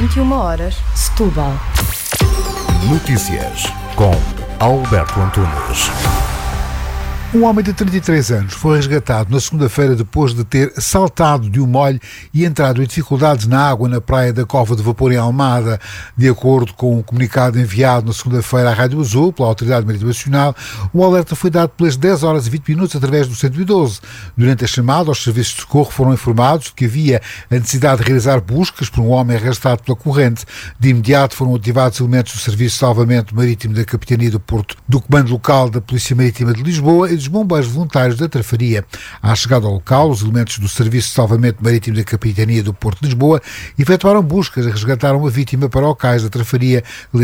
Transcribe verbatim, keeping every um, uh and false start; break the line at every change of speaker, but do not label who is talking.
vinte e uma horas, Setúbal.
Notícias com Alberto Antunes.
Um homem de trinta e três anos foi resgatado na segunda-feira depois de ter saltado de um molho e entrado em dificuldades na água na praia da Cova de Vapor em Almada. De acordo com um comunicado enviado na segunda-feira à Rádio Azul pela Autoridade Marítima Nacional, o alerta foi dado pelas dez horas e vinte minutos através do cento e doze. Durante a chamada, os serviços de socorro foram informados de que havia a necessidade de realizar buscas por um homem arrastado pela corrente. De imediato foram ativados elementos do Serviço de Salvamento Marítimo da Capitania do Porto, do Comando Local da Polícia Marítima de Lisboa e dos bombeiros voluntários da Trafaria. À chegada ao local, os elementos do Serviço de Salvamento Marítimo da Capitania do Porto de Lisboa efetuaram buscas e resgataram a vítima para o cais da Trafaria.